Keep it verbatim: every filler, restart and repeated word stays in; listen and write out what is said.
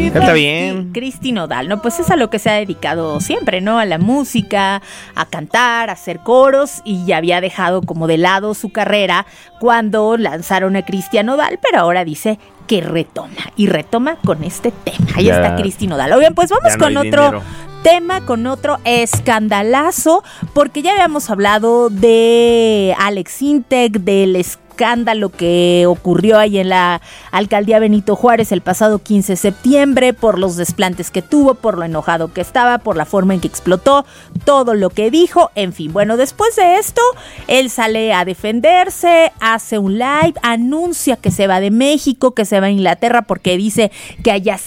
Está bien. Cristi Nodal, ¿no? Pues es a lo que se ha dedicado siempre, ¿no? A la música, a cantar, a hacer coros, y ya había dejado como de lado su carrera cuando lanzaron a Cristian Nodal, pero ahora dice que retoma, y retoma con este tema. Ahí Ya. está Cristi Nodal. Oigan, pues vamos Ya no con hay otro dinero. tema, con otro escandalazo, porque ya habíamos hablado de Alex Intec, del escándalo que ocurrió ahí en la alcaldía Benito Juárez el pasado quince de septiembre, por los desplantes que tuvo, por lo enojado que estaba, por la forma en que explotó, todo lo que dijo, en fin. Bueno, después de esto, él sale a defenderse, hace un live, anuncia que se va de México, que se va a Inglaterra porque dice que allá